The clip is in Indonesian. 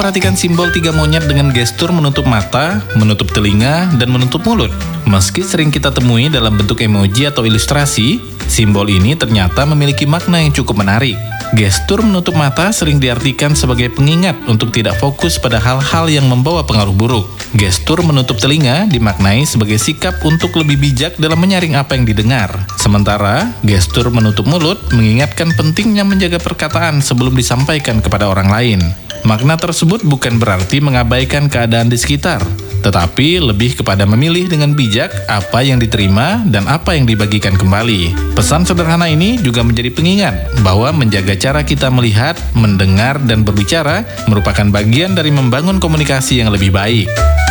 perhatikan simbol tiga monyet dengan gestur menutup mata, menutup telinga, dan menutup mulut. Meski sering kita temui dalam bentuk emoji atau ilustrasi, simbol ini ternyata memiliki makna yang cukup menarik. Gestur menutup mata sering diartikan sebagai pengingat untuk tidak fokus pada hal-hal yang membawa pengaruh buruk. Gestur menutup telinga dimaknai sebagai sikap untuk lebih bijak dalam menyaring apa yang didengar. Sementara, gestur menutup mulut mengingatkan pentingnya menjaga perkataan sebelum disampaikan kepada orang lain. Makna tersebut bukan berarti mengabaikan keadaan di sekitar, tetapi lebih kepada memilih dengan bijak apa yang diterima dan apa yang dibagikan kembali. Pesan sederhana ini juga menjadi pengingat bahwa menjaga cara kita melihat, mendengar, dan berbicara merupakan bagian dari membangun komunikasi yang lebih baik.